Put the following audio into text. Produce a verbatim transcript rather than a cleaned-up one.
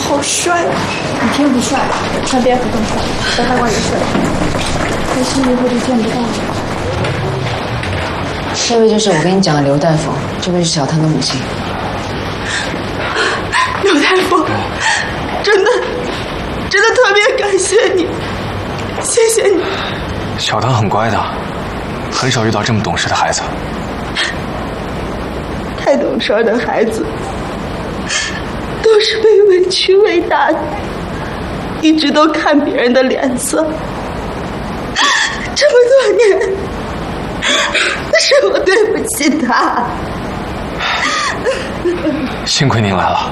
好帅！你偏不帅，穿蝙蝠更帅，白大褂也帅，可惜以后就见不到了。 这位就是我跟你讲的刘大夫，这位是小汤的母亲。 刘大夫，真的，真的特别感谢你，谢谢你。 小汤很乖的，很少遇到这么懂事的孩子。 太懂事的孩子，都是被委屈喂大的，一直都看别人的脸色。这么多年，是我对不起他。 幸亏您来了。